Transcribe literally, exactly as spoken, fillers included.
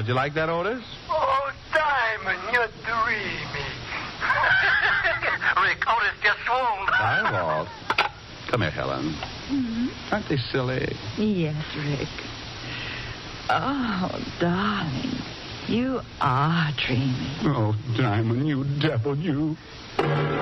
How'd you like that, Otis? Oh, Diamond, you're dreamy. Rick, Otis just swooned. Dialogue. Come here, Helen. Mm-hmm. Aren't they silly? Yes, Rick. Oh, darling, you are dreamy. Oh, Diamond, you devil, you.